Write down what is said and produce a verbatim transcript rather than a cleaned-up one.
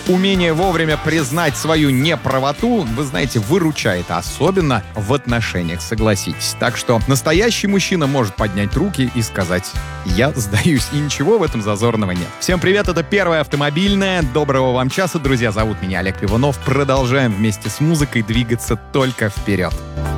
Умение вовремя признать свою неправоту, вы знаете, выручает, особенно в отношениях, согласитесь. Так что настоящий мужчина может поднять руки и сказать: «Я сдаюсь», и ничего в этом зазорного нет. Всем привет, это Первая автомобильная. Доброго вам часа, друзья. Зовут меня Олег Иванов. Продолжаем вместе с музыкой двигаться только вперед.